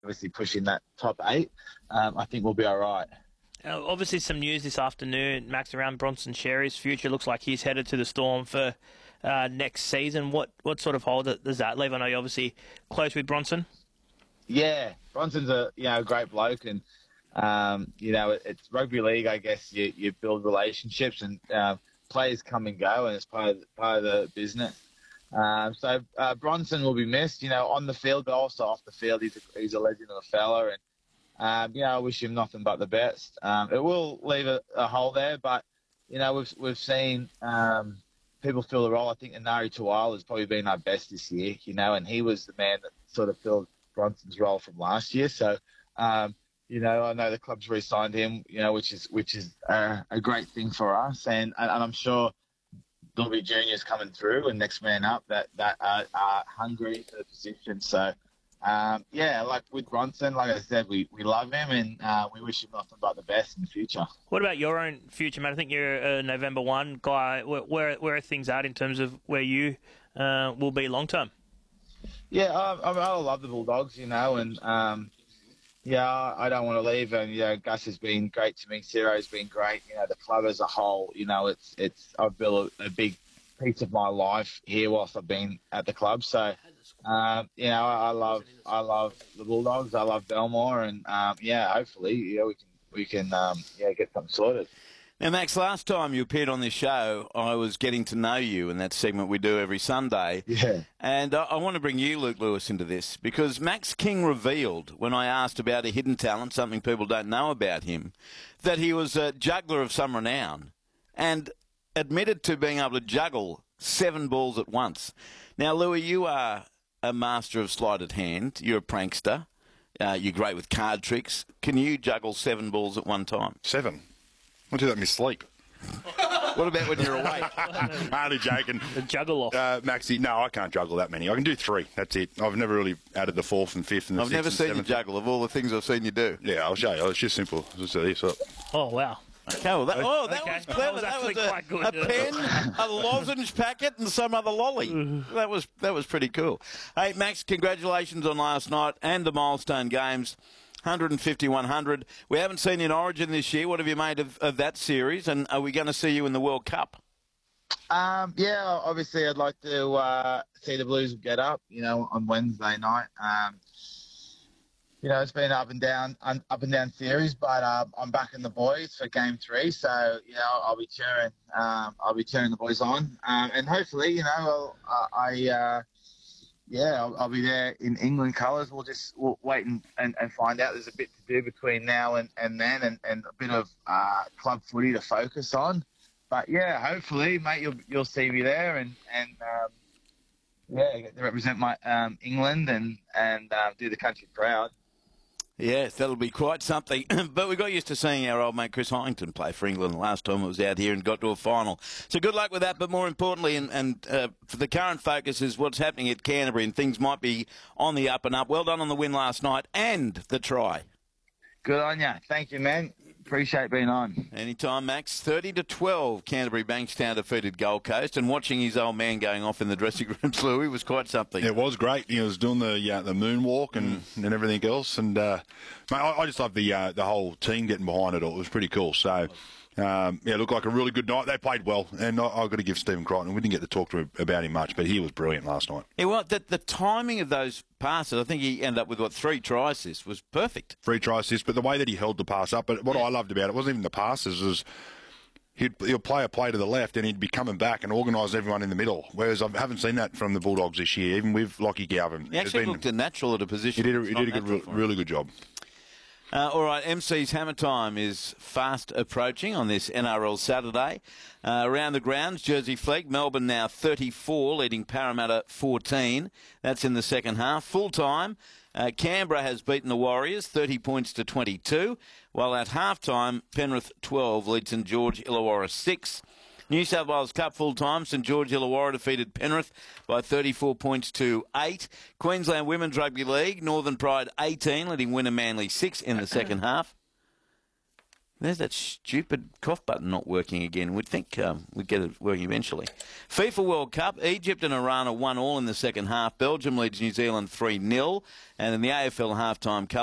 obviously pushing that top 8, I think we'll be all right. Obviously, some news this afternoon, Max, around Bronson Xerri's future. Looks like he's headed to the Storm for next season. What sort of hold does that leave? I know you're obviously close with Bronson. Yeah, Bronson's a great bloke, and it's rugby league. I guess you build relationships, and players come and go, and it's part of the business. So Bronson will be missed, on the field, but also off the field. He's a legend of a fella, and I wish him nothing but the best. It will leave a hole there, but we've seen people fill the role. I think Inari Tuwala has probably been our best this year, and he was the man that sort of filled Bronson's role from last year. So, I know the club's re-signed him, which is a great thing for us, and I'm sure there'll be juniors coming through and next man up that are hungry for the position. So. Like with Bronson, like I said, we love him and we wish him nothing but the best in the future. What about your own future, mate? I think you're a November 1 guy. Where are things at in terms of where you will be long term? Yeah, I love the Bulldogs, and I don't want to leave. And Gus has been great to me. Ciro's been great. The club as a whole. I've built a big piece of my life here whilst I've been at the club. So. I love the Bulldogs. I love Belmore, and hopefully, we can get something sorted. Now, Max, last time you appeared on this show, I was getting to know you in that segment we do every Sunday. Yeah. And I want to bring you, Luke Lewis, into this because Max King revealed when I asked about a hidden talent, something people don't know about him, that he was a juggler of some renown, and admitted to being able to juggle 7 balls at once. Now, Louis, you are a master of sleight of hand. You're a prankster. You're great with card tricks. Can you juggle 7 balls at one time? 7? I do that in my sleep. What about when you're awake? Hardly joking. The juggle off. Maxie, no, I can't juggle that many. I can do 3. That's it. I've never really added the 4th and 5th and the 6th. I've never seen you juggle of all the things I've seen you do. Yeah, I'll show you. It's just simple. Just this up. Oh, wow. Okay, well, that was clever. That was quite good. A pen, a lozenge packet, and some other lolly. That was pretty cool. Hey, Max, congratulations on last night and the milestone games. 150-100. We haven't seen you in Origin this year. What have you made of that series? And are we going to see you in the World Cup? Obviously I'd like to see the Blues get up, on Wednesday night. It's been up and down series, but I'm backing the boys for Game 3, so I'll be cheering. I'll be cheering the boys on, and hopefully, I'll be there in England colours. We'll wait and find out. There's a bit to do between now and then, and a bit of club footy to focus on. But hopefully, mate, you'll see me there and get to represent my England and do the country proud. Yes, that'll be quite something. But we got used to seeing our old mate Chris Hyington play for England last time it was out here and got to a final. So good luck with that. But more importantly, and for the current focus is what's happening at Canterbury, and things might be on the up and up. Well done on the win last night and the try. Good on you. Thank you, man. Appreciate being on. Anytime, Max. 30-12, Canterbury Bankstown defeated Gold Coast, and watching his old man going off in the dressing room, Louis, was quite something. It was great. He was doing the moonwalk and everything else, and mate, I just love the whole team getting behind it all. It was pretty cool. So. It looked like a really good night. They played well, and I've got to give Stephen Crichton. We didn't get to talk to him about him much, but he was brilliant last night. Yeah, well, the timing of those passes, I think he ended up with 3 try assists, was perfect. 3 try assists, but the way that he held the pass up. But what I loved about it wasn't even the passes. Was he'll play a play to the left, and he'd be coming back and organise everyone in the middle. Whereas I haven't seen that from the Bulldogs this year, even with Lockie Galvin. He actually looked natural at a position. He did a really good job. All right, MC's Hammer Time is fast approaching on this NRL Saturday. Around the grounds, Jersey Flegg, Melbourne now 34, leading Parramatta 14. That's in the second half. Full time, Canberra has beaten the Warriors 30 points to 22, while at half time, Penrith 12 leads St George Illawarra 6. New South Wales Cup full-time, St George Illawarra defeated Penrith by 34 points to 8. Queensland Women's Rugby League, Northern Pride 18, leading Winner Manly 6 in the second half. There's that stupid cough button not working again. We'd think we'd get it working eventually. FIFA World Cup, Egypt and Iran are 1-1 in the second half. Belgium leads New Zealand 3-0. And in the AFL halftime